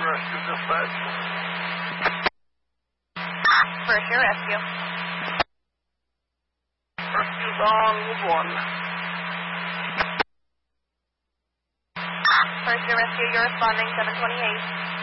Rescue Dispatch. First Year Rescue. Rescue's on with 1. First Year Rescue, you're responding 728.